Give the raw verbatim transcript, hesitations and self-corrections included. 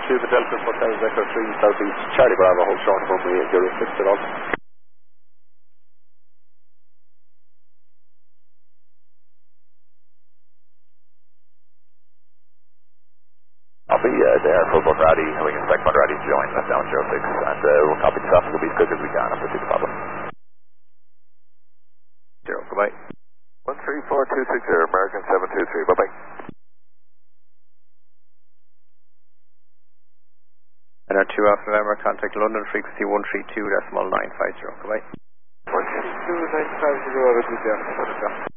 to the Delta Hotel Echo three Southeast Charlie Bravo, hold short of runway zero six at all. I'll be uh, there, full boat ready, we can expect one ready to join, that's down zero six, and uh, we'll copy the traffic, we'll be as quick as we can, and proceed to problem. Zero, goodbye. one three four two six zero, American seven two three, bye-bye. And our two Alpha November, contact London frequency one three two decimal nine five zero, goodbye. one three two nine five zero, I will be there.